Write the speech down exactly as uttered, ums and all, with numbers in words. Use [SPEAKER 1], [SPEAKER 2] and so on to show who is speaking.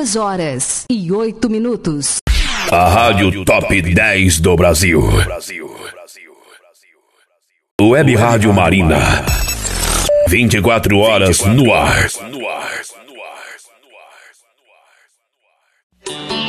[SPEAKER 1] Duas horas e oito minutos.
[SPEAKER 2] A Rádio Top dez do Brasil. Web Rádio Marina. vinte e quatro horas no ar.